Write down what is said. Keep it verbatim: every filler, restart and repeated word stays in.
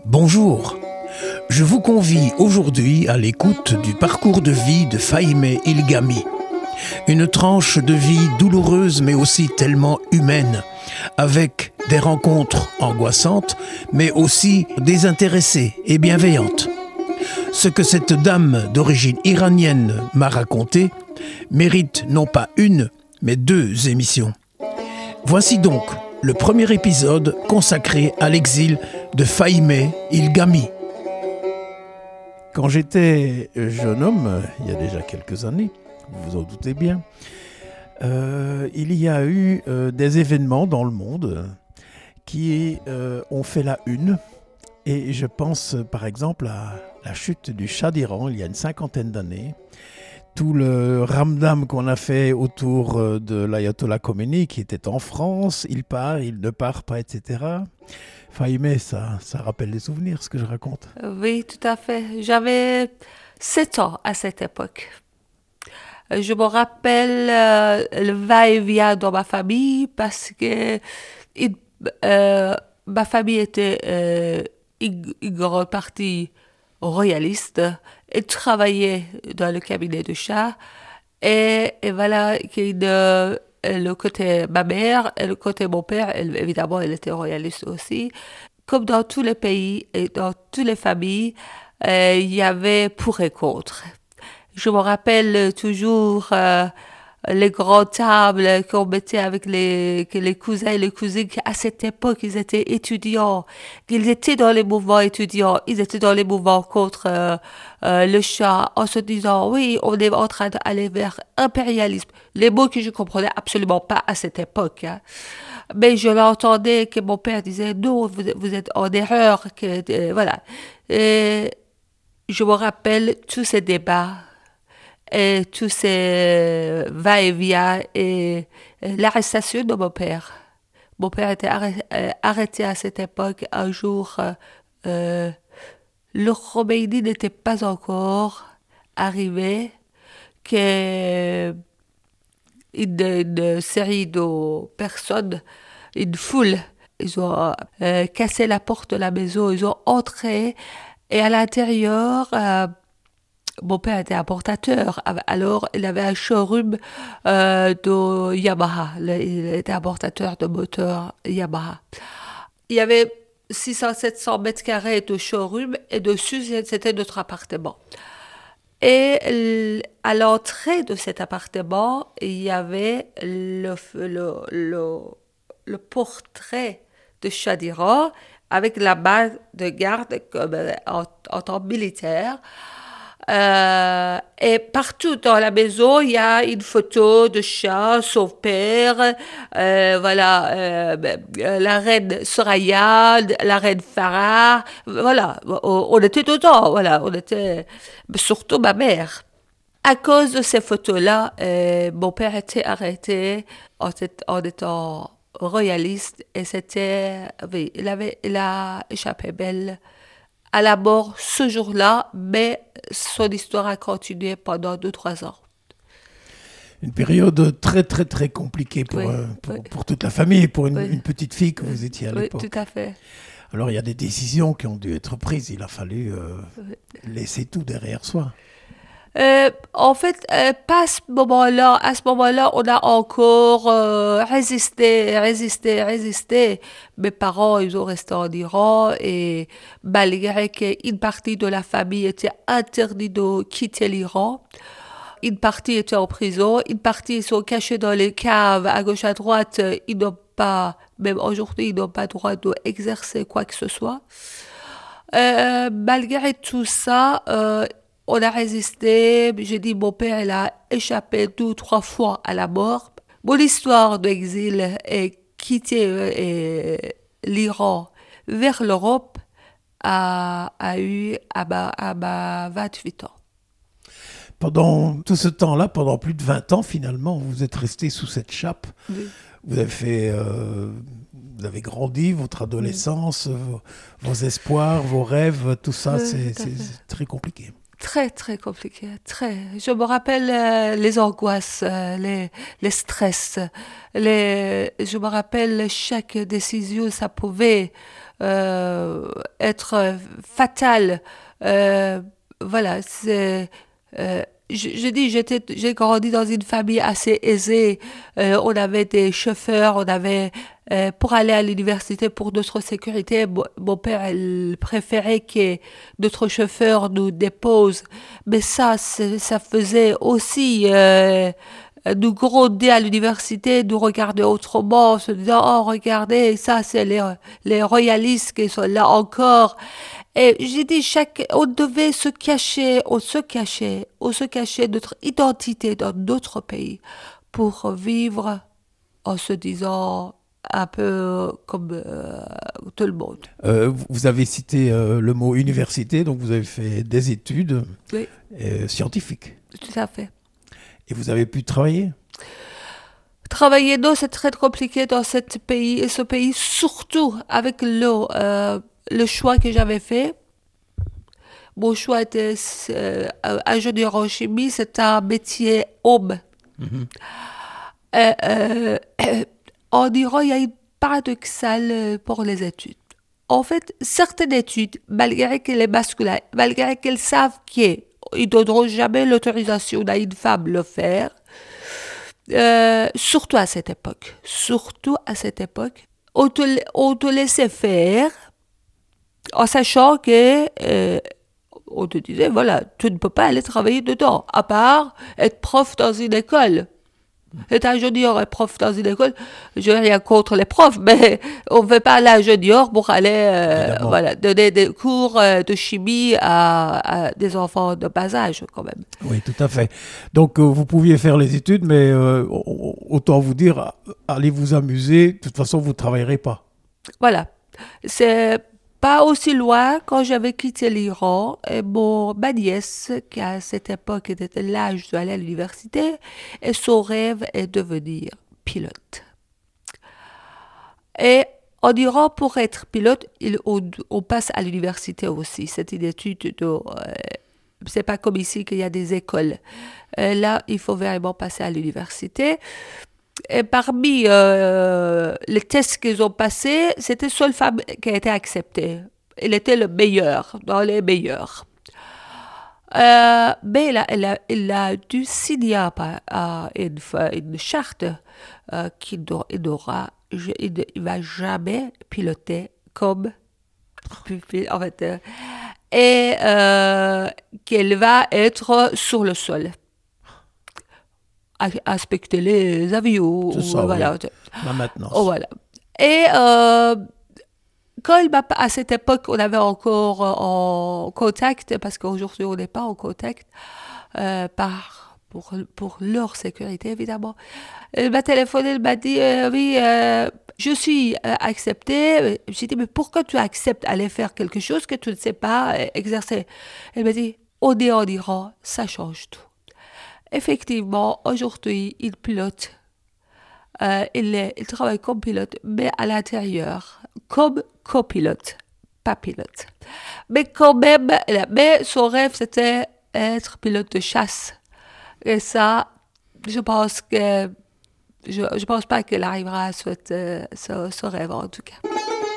Bonjour, je vous convie aujourd'hui à l'écoute du parcours de vie de Fahimé Ilgami. Une tranche de vie douloureuse mais aussi tellement humaine, avec des rencontres angoissantes mais aussi désintéressées et bienveillantes. Ce que cette dame d'origine iranienne m'a raconté mérite non pas une, mais deux émissions. Voici donc le premier épisode consacré à l'exil de Fahimé Ilgami. Quand j'étais jeune homme, il y a déjà quelques années, vous vous en doutez bien, euh, il y a eu euh, des événements dans le monde qui euh, ont fait la une. Et je pense par exemple à la chute du Shah d'Iran il y a une cinquantaine d'années. Tout le ramdam qu'on a fait autour de l'ayatollah Khomeini qui était en France, il part, il ne part pas, et cetera. Fahimé, ça, ça rappelle des souvenirs, ce que je raconte. Oui, tout à fait. J'avais sept ans à cette époque. Je me rappelle euh, le va-et-vient dans ma famille parce que il, euh, ma famille était euh, une, une grande partie royaliste et travaillait dans le cabinet de Shah. Et, et voilà, que de, le côté ma mère et le côté mon père, elle, évidemment, elle était royaliste aussi. Comme dans tous les pays et dans toutes les familles, euh, il y avait pour et contre. Je me rappelle toujours euh, les grandes tables qu'on mettait avec les, que les cousins et les cousines. À cette époque, ils étaient étudiants. Ils étaient dans les mouvements étudiants. Ils étaient dans les mouvements contre euh, euh, le Shah en se disant, oui, on est en train d'aller vers impérialisme. Les mots que je comprenais absolument pas à cette époque. Hein. Mais je l'entendais que mon père disait, non, vous, vous êtes en erreur. Que, euh, voilà. Et je me rappelle tous ces débats. Et tous ces va-et-vient et l'arrestation de mon père. Mon père était arrêté à cette époque. Un jour, euh, le Khomeini n'était pas encore arrivé, que une, une série de personnes, une foule, ils ont euh, cassé la porte de la maison, ils ont entré et à l'intérieur... Euh, Mon père était importateur, alors il avait un showroom euh, de Yamaha. Il était importateur de moteurs Yamaha. Il y avait six cents à sept cents mètres carrés de showroom et dessus, c'était notre appartement. Et à l'entrée de cet appartement, il y avait le, le, le, le portrait de Shah d'Iran avec la main de garde comme en, en temps militaire. Euh, et partout dans la maison, il y a une photo de Shah, son père, euh, voilà, euh, la reine Soraya, la reine Farah, voilà, on, on était dedans, voilà, on était, surtout ma mère. À cause de ces photos-là, euh, mon père était arrêté en, en étant royaliste et c'était, oui, il avait, il a échappé belle à la mort ce jour-là, mais son histoire a continué pendant deux trois ans. Une période très très très compliquée pour, oui, euh, pour, oui. pour toute la famille et pour une, oui. une petite fille que vous étiez à oui, l'époque. Oui, tout à fait. Alors il y a des décisions qui ont dû être prises, il a fallu euh, oui. laisser tout derrière soi. Euh, en fait, euh, pas à ce moment-là. À ce moment-là, on a encore euh, résisté, résisté, résisté. Mes parents, ils ont resté en Iran et malgré qu'une partie de la famille était interdite de quitter l'Iran, une partie était en prison, une partie ils sont cachés dans les caves à gauche à droite. Ils n'ont pas, même aujourd'hui, ils n'ont pas le droit d'exercer quoi que ce soit. Euh, malgré tout ça, euh, on a résisté. J'ai dit, mon père, il a échappé deux ou trois fois à la mort. Mon histoire d'exil et quitter euh, l'Iran vers l'Europe a, a eu à ma, à ma vingt-huit ans. Pendant tout ce temps-là, pendant plus de vingt ans, finalement, vous êtes resté sous cette chape. Oui. Vous avez fait, euh, vous avez grandi, votre adolescence, oui. vos, vos espoirs, vos rêves, tout ça, oui, c'est, tout c'est, c'est très compliqué. Très, très compliqué. Très. Je me rappelle euh, les angoisses, euh, les, les stress. Les, je me rappelle chaque décision, ça pouvait euh, être fatal. Euh, voilà, c'est... Euh, je, je dis, j'étais, j'ai grandi dans une famille assez aisée. Euh, on avait des chauffeurs, on avait euh, pour aller à l'université pour notre sécurité. Mon, mon père il préférait que notre chauffeur nous dépose, mais ça, ça faisait aussi euh, nous gronder à l'université, nous regarder autrement, se disant oh regardez, ça c'est les les royalistes qui sont là encore. Et j'ai dit, chaque, on devait se cacher, on se cachait, on se cachait notre identité dans notre pays pour vivre en se disant un peu comme euh, tout le monde. Euh, vous avez cité euh, le mot université, donc vous avez fait des études Oui, euh, scientifiques. tout à fait. Et vous avez pu travailler? Travailler, non, c'est très compliqué dans cet pays, ce pays, surtout avec le, euh, le choix que j'avais fait. Mon choix était euh, ingénieur en chimie, c'est un métier homme. Mhm. Euh, euh, en Iran, il y a une paradoxale pour les études. En fait, certaines études, malgré qu'elles sont masculines, malgré qu'elles savent qu'ils ne donneront jamais l'autorisation à une femme de le faire, euh, surtout à cette époque, surtout à cette époque, on te, on te laissait faire en sachant que euh, on te disait, voilà, tu ne peux pas aller travailler dedans, à part être prof dans une école. Être ingénieur et prof dans une école, je n'ai rien contre les profs, mais on ne veut pas aller ingénieur pour aller euh, voilà, donner des cours euh, de chimie à, à des enfants de bas âge, quand même. Oui, tout à fait. Donc, euh, vous pouviez faire les études, mais euh, autant vous dire, allez vous amuser, de toute façon, vous ne travaillerez pas. Voilà. C'est pas aussi loin quand j'avais quitté l'Iran. Et mon, ma nièce, qui à cette époque était l'âge d'aller à l'université, et son rêve est de devenir pilote. Et en Iran, pour être pilote, il, on, on passe à l'université aussi. C'est une étude de... Euh, c'est pas comme ici qu'il y a des écoles. Euh, là, il faut vraiment passer à l'université. Et parmi euh, les tests qu'ils ont passés, c'était seule femme qui a été acceptée. Elle était le meilleur, dans les meilleurs. Euh, mais elle a, elle, a, elle a dû signer à, à une, une charte euh, qu'il n'aura, il ne va jamais piloter comme en fait, euh, et euh, qu'elle va être sur le sol. Inspecter les avions. C'est ça, voilà. Oui. La maintenance. Oh, voilà. Et euh, quand il m'a, à cette époque, on avait encore euh, en contact, parce qu'aujourd'hui on n'est pas en contact, euh, par, pour, pour leur sécurité évidemment. Il m'a téléphoné, il m'a dit, euh, oui, euh, je suis euh, acceptée. J'ai dit, mais pourquoi tu acceptes aller faire quelque chose que tu ne sais pas euh, exercer? Elle m'a dit, on est en Iran, ça change tout. Effectivement, aujourd'hui, il pilote. Euh, il, est, il travaille comme pilote, mais à l'intérieur, comme copilote, pas pilote. Mais quand même, mais son rêve, c'était être pilote de chasse. Et ça, je pense que je ne pense pas qu'elle arrivera à ce, ce, ce rêve, en tout cas.